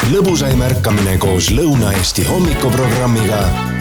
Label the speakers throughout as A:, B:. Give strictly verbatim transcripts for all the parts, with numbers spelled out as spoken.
A: lõbusaim ärkamine koos Lõuna-Eesti hommikuprogrammiga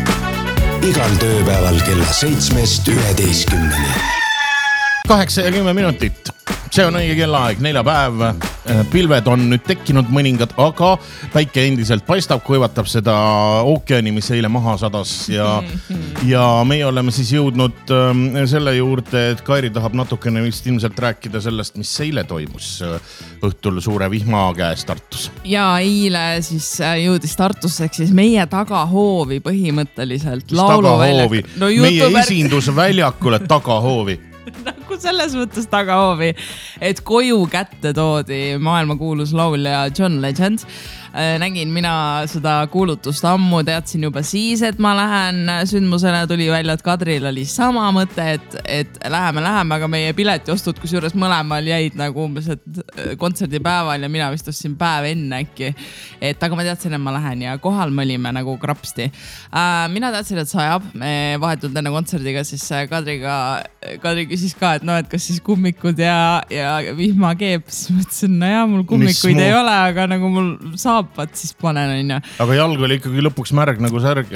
A: igal tööpäeval kella seitsmest üheteistkümneni.
B: kaheksa ja kümme minutit. See on õige kellaaeg, neljapäev. Pilved on nüüd tekkinud mõningad, aga päike endiselt paistab, kuivatab seda ookeani, mis eile maha sadas. Ja, ja meie oleme siis jõudnud selle juurde, et Kairi tahab natukene vist ilmselt rääkida sellest, mis eile toimus õhtul suure vihma käes Tartus.
C: Ja eile siis jõudis Tartusse, ehk siis meie tagahoovi põhimõtteliselt.
B: Tagahoovi, no, meie esindusväljakule tagahoovi.
C: Nagu selles mõttes tagahoovi, et koju kätte toodi maailmakuulus laulja John Legend. Nägin mina seda kuulutust ammu, teadsin juba siis, et ma lähen sündmusele, tuli välja, et Kadril oli sama mõte, et, et läheme, läheme, aga meie piletiostud, kus juures mõlemal jäid nagu umbes, et kontserdipäeval ja mina vist ostsin päev enne äkki. Et aga ma teadsin, et ma lähen ja kohal me olime nagu krapsti. Mina teadsin, et sajab, me vahetult enne kontserdiga siis Kadriga, Kadri küsis ka, et no, et kas siis kummikud ja, ja vihmakeep, siis mõtlesin, no jaa, mul kummikuid ei ole, aga nagu mul saab Pat, siis panen on ja.
B: Aga jalg oli ikkagi lõpuks märg nagu särg.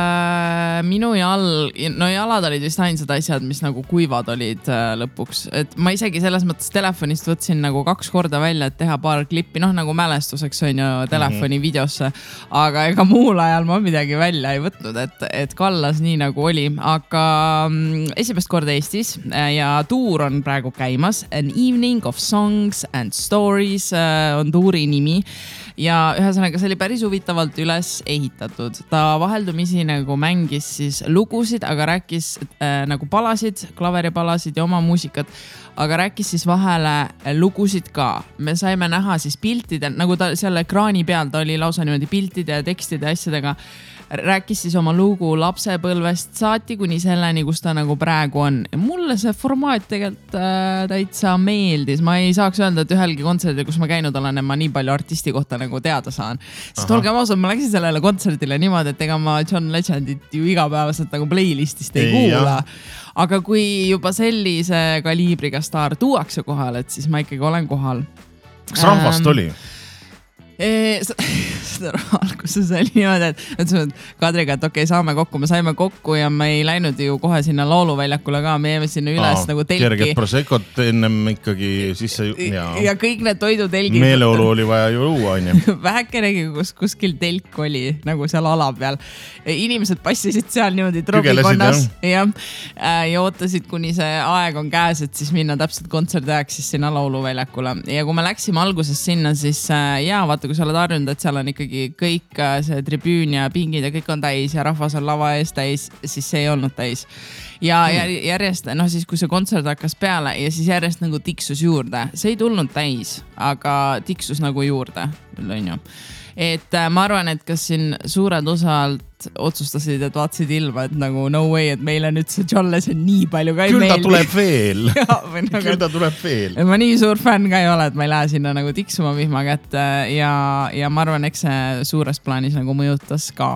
C: Äh, minu jalg, no jalad olid vist ainsad asjad, mis nagu kuivad olid äh, lõpuks. Et ma isegi selles mõttes telefonist võtsin nagu kaks korda välja, et teha paar klippi, noh nagu mälestuseks on ju telefoni mm-hmm. videosse. Aga ega muul ajal ma midagi välja ei võtnud, et, et kallas nii nagu oli. Aga mm, esimest korda Eestis ja tuur on praegu käimas. An Evening of Songs and Stories äh, on tuuri nimi. Ja ühesõnaga, see oli päris huvitavalt üles ehitatud. Ta vaheldumisi nagu mängis siis lugusid, aga rääkis äh, nagu palasid, klaveripalasid ja oma muusikat, aga rääkis siis vahele lugusid ka. Me saime näha siis piltidel, nagu ta seal ekraani peal, ta oli lausa niimoodi piltide ja tekstide ja asjadega, rääkis siis oma lugu lapsepõlvest saati kuni selleni, kus ta nagu praegu on. Mulle see formaat tegelikult äh, täitsa meeldis. Ma ei saaks öelda, et ühelgi kontserdil, kus ma käinud olen, ma nii palju artisti kohta nagu teada saan. Sest olgem ausad, ma läksin sellele kontserdile niimoodi, et ega ma John Legendit ju igapäevaselt nagu playlistist ei, ei kuula. Aga kui juba sellise kaliibriga staar tuuakse kohal, et siis ma ikkagi olen kohal.
B: Kas rahvast ähm, oli?
C: E, seda alguses oli niimoodi, et, et Kadriga, et okei, okay, saame kokku, me saime kokku ja me ei läinud ju kohe sinna lauluväljakule ka, me jäime sinna üles Aa, nagu telki.
B: Kerget prosekot ennem ikkagi sisse
C: ja, ja kõik need toidutelgid.
B: Meeleolu oli vaja ju õua, on ju.
C: Vähekenegi, kus kuskil telk oli nagu seal ala peal. Inimesed passisid seal niimoodi tropikonnas ja, ja ootasid, kuni see aeg on käes, et siis minna täpselt kontserdi ajaks siis sinna lauluväljakule. Ja kui me läksime alguses sinna, siis jaa, vaata, kui sa oled harjunud, et seal on ikkagi kõik see tribüün ja pingid ja kõik on täis ja rahvas on lava ees täis, siis see ei olnud täis. Ja hmm. järjest, noh siis kui see kontsert hakkas peale ja siis järjest nagu tiksus juurde. See ei tulnud täis, aga tiksus nagu juurde. On ju. Et ma arvan, et kas siin suured osalt otsustasid, et vaatsid ilma, et nagu no way, et meile nüüd see John Legend nii palju ka ei
B: meeldi.
C: Küll
B: ta tuleb veel.
C: ja, nagu,
B: Küll ta tuleb veel.
C: Ma nii suur fänn ka ei ole, et ma ei lähe sinna nagu tiksuma vihma kätte ja, ja ma arvan, eks see suures plaanis nagu mõjutas ka.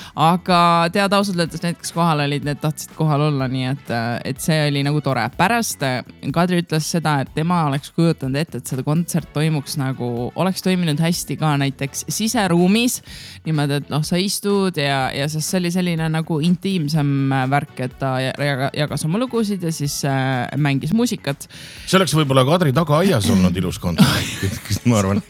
C: Aga tead ausalt öeldes need, kes kohal olid, need tahtsid kohal olla, nii et, et see oli nagu tore. Pärast Kadri ütles seda, et tema oleks kujutanud ette, et seda kontsert toimuks nagu, oleks toiminud hästi ka näiteks siseruumis, niimoodi, et noh, sa istud ja ja sest see oli selline nagu intiimsem värk, et ta jagas oma lugusid ja siis mängis muusikat.
B: See oleks võib-olla Kadri tagaaias olnud ilus kontsert, ma arvan.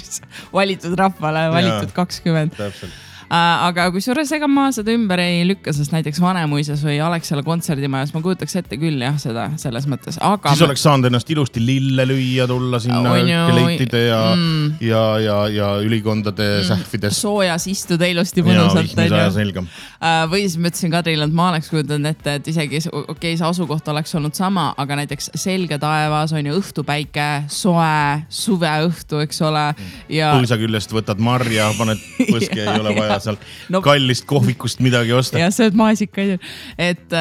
C: Valitud rahvale, valitud kakskümmend.
B: Täpselt.
C: Aga kui suures ega ma seda ümber ei lükka, sest näiteks Vanemuises või Alexela kontserdimajas, ma kujutaks ette küll jah seda selles mõttes. Aga
B: siis ma... oleks saanud ennast ilusti lille lüüa, tulla sinna keleitide ja, mm. ja, ja, ja ülikondade mm. sähvides.
C: Soojas istuda ilusti mõnusalt.
B: Ja,
C: või siis ma ütlesin Kadrile, et ma oleks kujutanud ette, et isegi okei, okay, see asukoht oleks olnud sama, aga näiteks selge taevas on ju õhtupäike, soe, suveõhtu, eks ole. Ja...
B: Põlsa küljest võtad marja, paned põske, ei ole vaja seal no, kallist kohvikust midagi osta.
C: Ja sööd maasikaid. Et,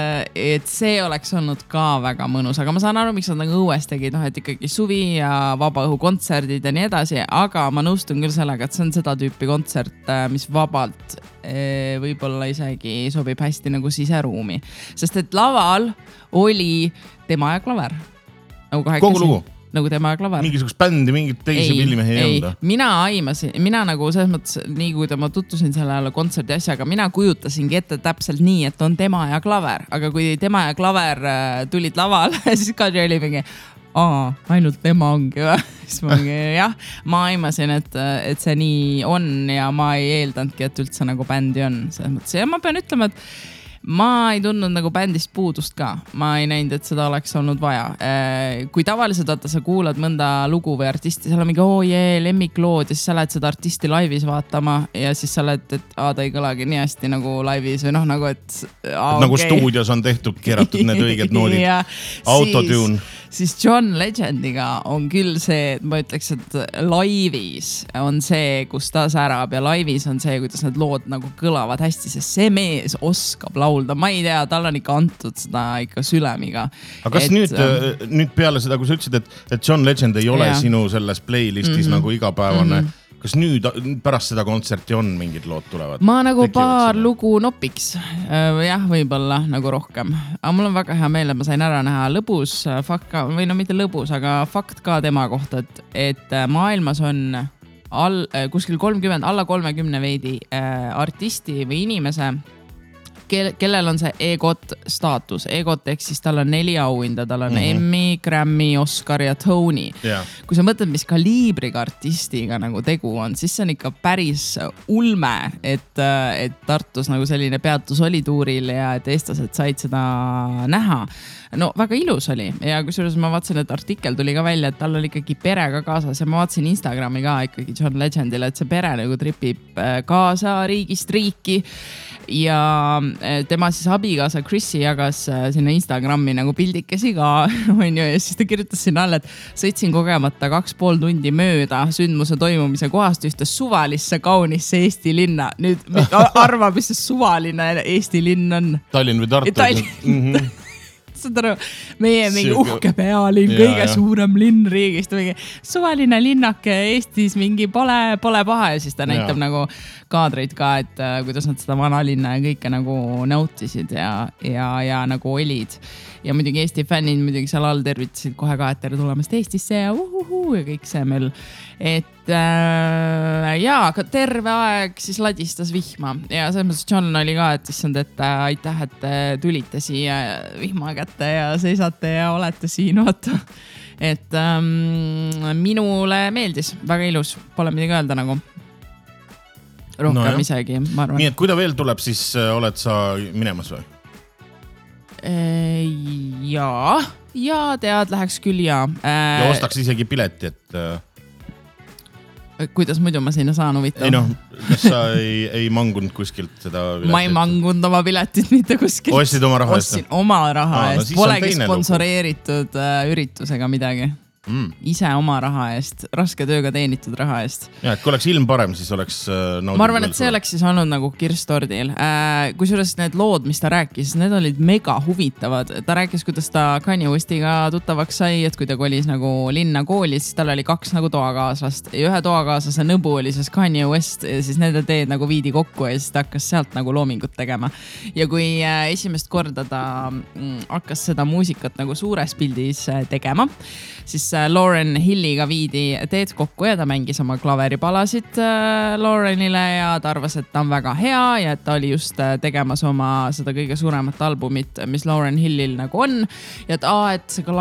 C: et see oleks olnud ka väga mõnus, aga ma saan aru, miks nad nagu õues tegid, noh, et ikkagi suvi ja vabaõhukontserdid ja nii edasi, aga ma nõustun küll sellega, et see on seda tüüpi kontsert, mis vabalt võib-olla isegi sobib hästi nagu siseruumi. Sest et laval oli tema ja klaver. Nagu
B: kogu lugu?
C: nagu tema ja klaver.
B: Mingisugust bändi, mingit teisi pillimehi ei olnud?
C: Mina aimasin, mina nagu selles mõttes, nii kui ma tutvusin selle kontserdi asjaga, mina kujutasingi ette täpselt nii, et on tema ja klaver, aga kui tema ja klaver tulid lavale, siis Kadri oli mingi, aa, ainult tema ongi või? Siis ma mingi, jah, ma aimasin, et, et see nii on ja ma ei eeldanudki, et üldse nagu bändi on selles mõttes. Ja ma pean ütlema, et ma ei tundnud nagu bändist puudust ka. Ma ei näinud, et seda oleks olnud vaja. Kui tavaliselt vaata, sa kuulad mõnda lugu või artisti, seal on mingi oo jee, lemmiklood ja siis sa lähed seda artisti laivis vaatama ja siis sa lähed, et aa, ta ei kõlagi nii hästi nagu laivis või noh, nagu et aa,
B: nagu
C: okay.
B: Stuudios on tehtud, keeratud need õiged noodid. Autotune.
C: Siis John Legendiga on küll see, et ma ütleks, et laivis on see, kus ta särab ja laivis on see, kuidas need lood nagu kõlavad hästi, sest see mees oskab laulda. Ma ei tea, tal on ikka antud seda ikka sülemiga.
B: Aga kas et, nüüd, äh, nüüd peale seda, kui sa ütlesid, et, et John Legend ei ole jah. Sinu selles playlistis mm-hmm. nagu igapäevane, mm-hmm. kas nüüd pärast seda kontserti on mingid lood tulevad?
C: Ma nagu Tekivad paar seda? Lugu nopiks. Jah, võib-olla nagu rohkem. Aga mul on väga hea meel, et ma sain ära näha lõbus fakt ka, või no mitte lõbus, aga fakt ka tema kohta, et, et maailmas on all, kuskil kolmkümmend, alla kolmekümne veidi äh, artisti või inimese, kellel on see EGOT staatus. EGOT ehk siis tal on neli auhinda, tal on mm-hmm. Emmy, Grammy, Oscar ja Tony. Yeah. Kui sa mõtled, mis kaliibriga artistiga nagu tegu on, siis see on ikka päris ulme, et, et Tartus nagu selline peatus oli tuuril ja et eestlased said seda näha. No väga ilus oli ja kusjuures ma vaatasin, et artikkel tuli ka välja, et tal oli ikkagi pere ka kaasas ja ma vaatasin Instagrami ka ikkagi John Legendile, et see pere nagu tripib kaasa riigist riiki ja tema siis abikaasa Chrissy jagas sinna Instagrami nagu pildikesi ka, on ju, ja siis ta kirjutas sinna alla, et sõitsin kogemata kaks pool tundi mööda sündmuse toimumise kohast ühte suvalisse kaunisse Eesti linna. Nüüd arva, mis see suvaline Eesti linn on.
B: Tallinn või Tartu.
C: Tallinn. Mm-hmm. Aru, meie mingi uhke pealinn, kõige ja, suurem linn riigist, mingi suvaline linnake Eestis, mingi pole, pole paha ja siis ta näitab ja. Nagu kaadreid ka, et uh, kuidas nad seda vanalinna ja kõike nagu nautisid ja, ja, ja nagu olid. Ja muidugi Eesti fännid muidugi seal all tervitasid kohe ka, et tere tulemast Eestisse ja uhuhu ja kõik see meil. Et äh, jaa, aga terve aeg siis ladistas vihma ja selles mõttes John oli ka, et issand, et aitäh, et tulite siia vihma kätte ja seisate ja olete siin, vaata. Et ähm, minule meeldis, väga ilus, pole midagi öelda nagu. Rohkem no isegi, ma arvan.
B: Nii, et kui ta veel tuleb, siis oled sa minemas või?
C: Jaa, ja tead, läheks küll ja.
B: Ja ostaks isegi pileti, et...
C: Kuidas muidu ma sinna saan huvitav?
B: Ei noh, kas sa ei, ei mangunud kuskilt seda piletit?
C: Ma ei mangunud oma piletit mitte kuskilt.
B: Ostsid oma raha eest?
C: Ostsin oma raha Aa, eest. No, polegi sponsoreeritud uh, üritusega midagi. Mm. Ise oma raha eest, raske tööga teenitud raha eest.
B: Ja, et kui oleks ilm parem, siis oleks äh, naudib.
C: Ma arvan, et see oleks siis olnud nagu kirstordil. Äh, kusjuures need lood, mis ta rääkis, need olid mega huvitavad. Ta rääkis, kuidas ta Kanye Westiga tuttavaks sai, et kui ta kolis nagu linna kooli, siis tal oli kaks nagu toakaaslast. Ja ühe toakaaslase nõbu oli siis Kanye West ja siis need teed nagu viidi kokku ja siis ta hakkas sealt nagu loomingut tegema. Ja kui äh, esimest korda ta mm, hakkas seda muusikat nagu suures pildis äh, tegema, siis Lauren Hilliga viidi teed kokku ja ta mängis oma klaveripalasid Laurenile ja ta arvas, et ta on väga hea ja et ta oli just tegemas oma seda kõige suuremat albumit, mis Lauren Hillil nagu on ja et, aa, et see